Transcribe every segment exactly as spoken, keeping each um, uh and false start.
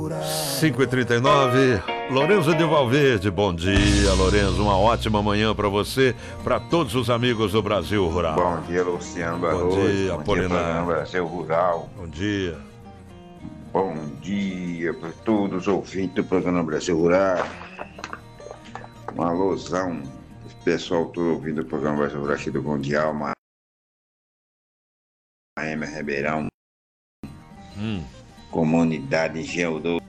cinco e trinta e nove, Lorenzo de Valverde, bom dia, Lorenzo, uma ótima manhã para você, para todos os amigos do Brasil Rural. Bom dia, Luciano Barroso. Bom dia, Apolinário. Brasil Rural. Bom dia. Bom dia para todos os ouvintes do programa Brasil Rural. Uma alusão, esse pessoal todo ouvindo o programa Brasil Rural aqui do Bom Dia Alma, Ema Ribeirão, hum. Comunidade Engenho do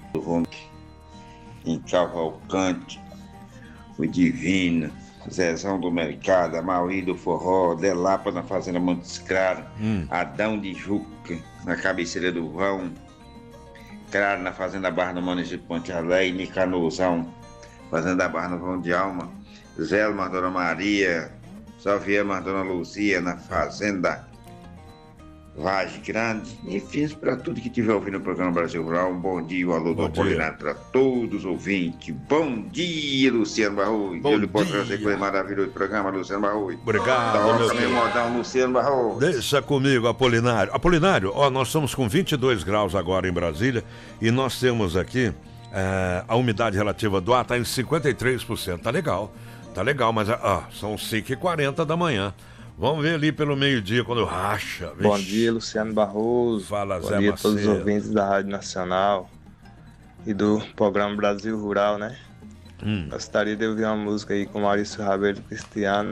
em Cavalcante, o Divino, Zezão do Mercado, Amauri do Forró, Delapa na Fazenda Montes Claros, hum. Adão de Juca, na cabeceira do Vão, Claro na Fazenda Barra no município de Ponte Alegre, Nicanozão, Fazenda Barra no Vão de Alma, Zelma, Dona Maria, Salviema, Dona Luzia, na Fazenda Vagem Grande, enfim, para tudo que estiver ouvindo o programa Brasil Rural, um bom dia, o alô do Apolinário para todos os ouvintes. Bom dia, Luciano Barroso. Bom Eu lhe posso dia. trazer com esse maravilhoso programa, Luciano Barroso. Obrigado, Toca, meu meu filho. modão, Luciano Barroso. Deixa comigo, Apolinário. Apolinário, ó, nós estamos com vinte e dois graus agora em Brasília e nós temos aqui é, a umidade relativa do ar está em cinquenta e três por cento. Tá legal, tá legal, mas ó, são cinco e quarenta da manhã. Vamos ver ali pelo meio-dia quando racha. Vixe. Bom dia, Luciano Barroso. Fala, Bom Zé dia a Macedo. todos os ouvintes da Rádio Nacional e do programa Brasil Rural, né? Hum. Gostaria de ouvir uma música aí com Maurício Rabelo Cristiano.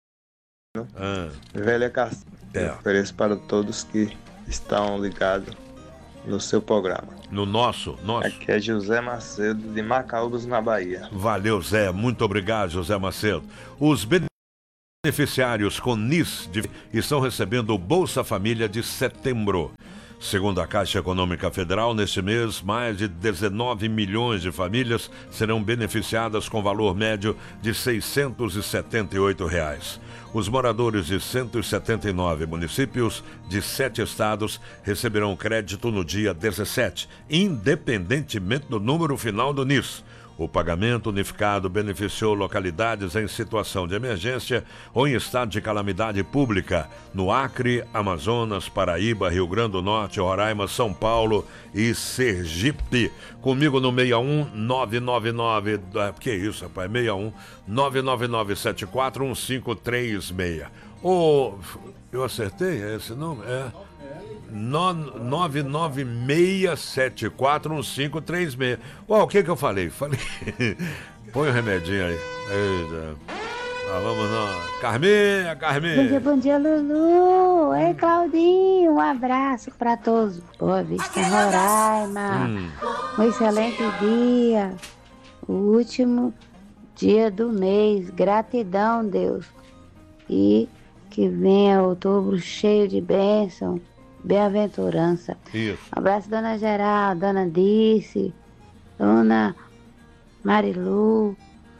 Ah. Velha Castelo. É. Ofereço para todos que estão ligados no seu programa. No nosso, nosso. Aqui é José Macedo, de Macaúbas, na Bahia. Valeu, Zé. Muito obrigado, José Macedo. Os beneficiários com N I S de... estão recebendo o Bolsa Família de setembro. Segundo a Caixa Econômica Federal, neste mês, mais de dezenove milhões de famílias serão beneficiadas com valor médio de seiscentos e setenta e oito reais. Os moradores de cento e setenta e nove municípios de sete estados receberão crédito no dia dezessete, independentemente do número final do N I S. O pagamento unificado beneficiou localidades em situação de emergência ou em estado de calamidade pública no Acre, Amazonas, Paraíba, Rio Grande do Norte, Roraima, São Paulo e Sergipe. Comigo no seis um nove nove nove, que isso, rapaz? seis um nove nove nove sete quatro um cinco três seis. Ô, eu acertei? É esse nome? É. nove nove seis sete quatro um cinco três seis. Uau, o que que eu falei? Falei. Põe o remedinho aí. Eita. Ah, vamos lá. Carminha, Carminha. Bom dia, bom dia, Lulu. Ei, Claudinho, um abraço para todos. Boa Vista, Roraima. Hum. Um excelente dia. O último dia do mês. Gratidão, Deus. E que venha outubro cheio de bênção. Bem-aventurança. Isso. Um abraço, Dona Geral, Dona Dice, Dona Marilu,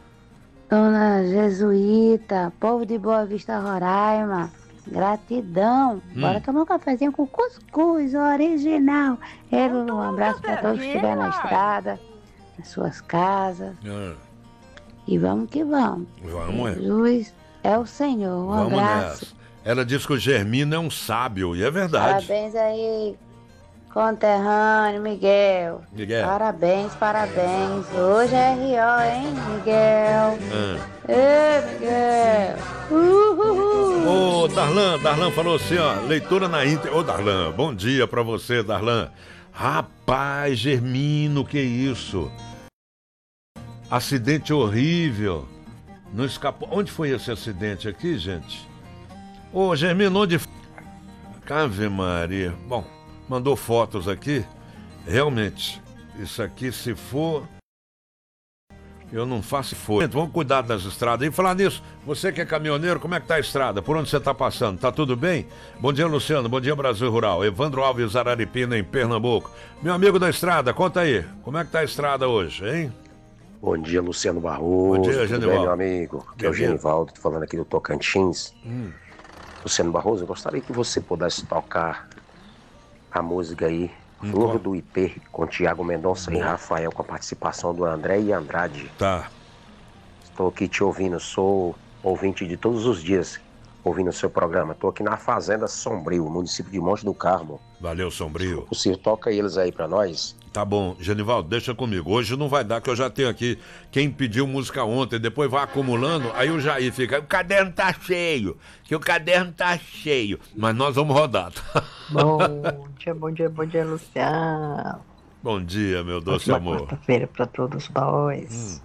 Dona Jesuíta, povo de Boa Vista, Roraima. Gratidão. Hum. Bora tomar um cafezinho com cuscuz original. É, Lulu, um abraço para todos que estiverem na estrada, nas suas casas. Ah, E vamos que vamos. vamos, é. Jesus é o Senhor. Um Vamos abraço. nessa. Ela diz que o Germino é um sábio, e é verdade. Parabéns aí, conterrâneo Miguel. Miguel. Parabéns, parabéns. Hoje é R O, hein, Miguel? Ah. Ê, Miguel. Uhul. Ô, Darlan, Darlan falou assim, ó, leitura na íntegra. Ô, Darlan, bom dia pra você, Darlan. Rapaz, Germino, que isso? Acidente horrível. Não escapou. Onde foi esse acidente aqui, gente? Ô, Germino, onde... Ave Maria. Bom, mandou fotos aqui. Realmente, isso aqui, se for... Eu não faço for. Vamos cuidar das estradas. E falar nisso, você que é caminhoneiro, como é que tá a estrada? Por onde você tá passando? Tá tudo bem? Bom dia, Luciano. Bom dia, Brasil Rural. Evandro Alves, Araripina, em Pernambuco. Meu amigo da estrada, conta aí. Como é que tá a estrada hoje, hein? Bom dia, Luciano Barroso. Bom dia, Tudo Genivaldo. bem, meu amigo? Aqui é o Bom dia. Genivaldo, tô falando aqui do Tocantins. Hum. Luciano Barroso, eu gostaria que você pudesse tocar a música aí, Hum, Flor qual? do Ipê, com Tiago Mendonça e Bom. Rafael, com a participação do André e Andrade. Tá. Estou aqui te ouvindo, sou ouvinte de todos os dias, ouvindo o seu programa. Estou aqui na Fazenda Sombrio, município de Monte do Carmo. Valeu, Sombrio. Você toca eles aí pra nós. Tá bom, Genivaldo, deixa comigo. Hoje não vai dar, que eu já tenho aqui quem pediu música ontem, depois vai acumulando, aí o Jair fica, o caderno tá cheio, que o caderno tá cheio. Mas nós vamos rodar. Bom dia, bom dia, bom dia, Luciano. Bom dia, meu doce Ótima amor. quarta-feira pra todos nós. Hum.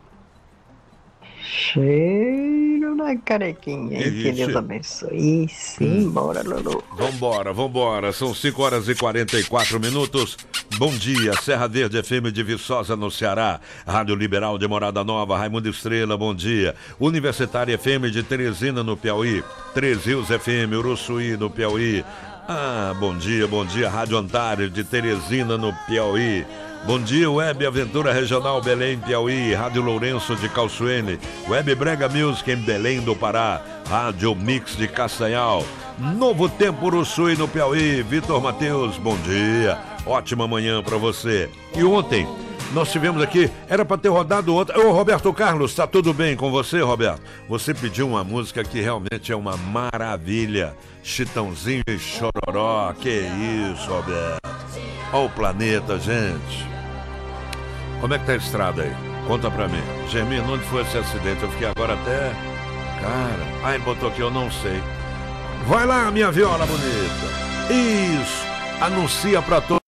Cheiro na carequinha, hein? Que Ixi. Deus abençoe. E simbora, Lulu. Vambora, vambora. São cinco horas e quarenta e quatro minutos. Bom dia, Serra Verde F M de Viçosa, no Ceará. Rádio Liberal de Morada Nova, Raimundo Estrela, bom dia. Universitária F M de Teresina, no Piauí. Três Rios F M, Uruçuí, no Piauí. Ah, bom dia, bom dia. Rádio Antares de Teresina, no Piauí. Bom dia, Web Aventura Regional Belém, Piauí, Rádio Lourenço de Calçuene, Web Brega Music em Belém do Pará, Rádio Mix de Castanhal, Novo Tempo Uruçuí no Piauí, Vitor Matheus, bom dia, ótima manhã pra você. E ontem, nós tivemos aqui, era pra ter rodado ontem, ô Roberto Carlos, tá tudo bem com você, Roberto? Você pediu uma música que realmente é uma maravilha, Chitãozinho e Chororó, que isso, Roberto? Olha o planeta, gente. Como é que tá a estrada aí? Conta pra mim. Germino, onde foi esse acidente? Eu fiquei agora até... Cara... Ah, ele botou aqui, eu não sei. Vai lá, minha viola bonita. Isso. Anuncia pra to...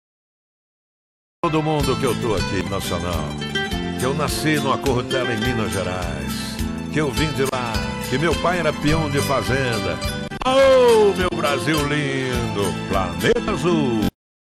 todo mundo que eu tô aqui, Nacional. Que eu nasci numa Corrutela em Minas Gerais. Que eu vim de lá. Que meu pai era peão de fazenda. Oh, meu Brasil lindo. Planeta Azul.